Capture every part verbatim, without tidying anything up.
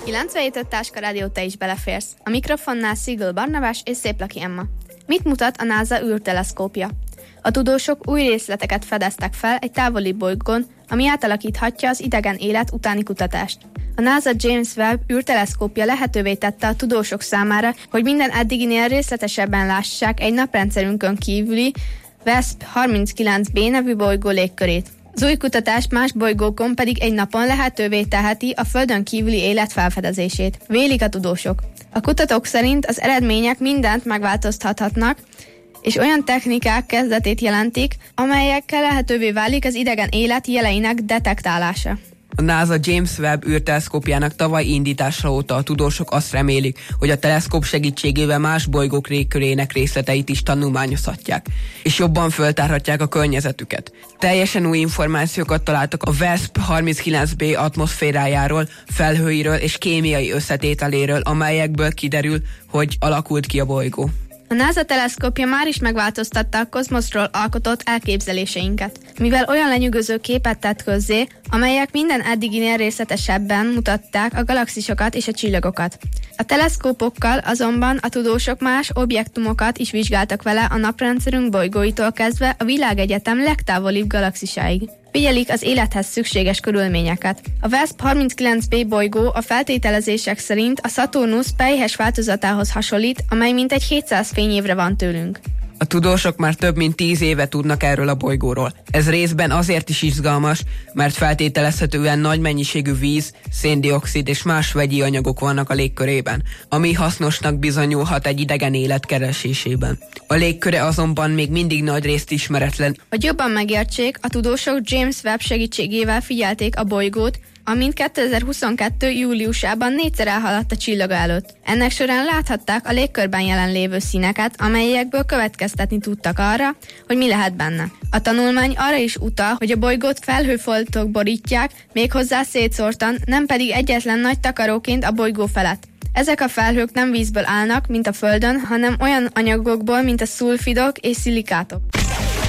kilencvenhét öt Táska Rádió, te is beleférsz. A mikrofonnál Szigl Barnabás és Széplaki Emma. Mit mutat a NASA űrteleszkópja? A tudósok új részleteket fedeztek fel egy távoli bolygón, ami átalakíthatja az idegen élet utáni kutatást. A NASA James Webb űrteleszkópja lehetővé tette a tudósok számára, hogy minden eddiginél részletesebben lássák egy naprendszerünkön kívüli WESP harminckilenc b nevű bolygó légkörét. Az új kutatás más bolygókon pedig egy napon lehetővé teheti a Földön kívüli élet felfedezését, vélik a tudósok. A kutatók szerint az eredmények mindent megváltoztathatnak, és olyan technikák kezdetét jelentik, amelyekkel lehetővé válik az idegen élet jeleinek detektálása. A NASA James Webb űrteleszkópjának tavaly indítása óta a tudósok azt remélik, hogy a teleszkóp segítségével más bolygók légkörének részleteit is tanulmányozhatják, és jobban föltárhatják a környezetüket. Teljesen új információkat találtak a WESP harminckilenc b atmoszférájáról, felhőiről és kémiai összetételéről, amelyekből kiderül, hogy alakult ki a bolygó. A NASA teleszkópja már is megváltoztatta a kozmoszról alkotott elképzeléseinket, mivel olyan lenyűgöző képet tett közzé, amelyek minden eddiginél részletesebben mutatták a galaxisokat és a csillagokat. A teleszkópokkal azonban a tudósok más objektumokat is vizsgáltak vele a naprendszerünk bolygóitól kezdve a világegyetem legtávolibb galaxisáig. Figyelik az élethez szükséges körülményeket. A WESP harminckilenc b bolygó a feltételezések szerint a Szaturnusz pelyhes változatához hasonlít, amely mintegy hétszáz fényévre van tőlünk. A tudósok már több mint tíz éve tudnak erről a bolygóról. Ez részben azért is izgalmas, mert feltételezhetően nagy mennyiségű víz, széndioxid és más vegyi anyagok vannak a légkörében, ami hasznosnak bizonyulhat egy idegen élet keresésében. A légköre azonban még mindig nagy részt ismeretlen. Hogy jobban megértsék, a tudósok James Webb segítségével figyelték a bolygót, amint kétezer-huszonkettő júliusában négyszer elhaladt a csillaga előtt. Ennek során láthatták a légkörben jelenlévő színeket, amelyekből következtetni tudtak arra, hogy mi lehet benne. A tanulmány arra is utal, hogy a bolygót felhőfoltok borítják, méghozzá szétszórtan, nem pedig egyetlen nagy takaróként a bolygó felett. Ezek a felhők nem vízből állnak, mint a Földön, hanem olyan anyagokból, mint a szulfidok és szilikátok.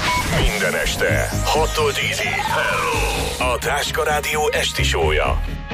Minden este hattól tízig. Hello! A Táska Rádió esti show-ja.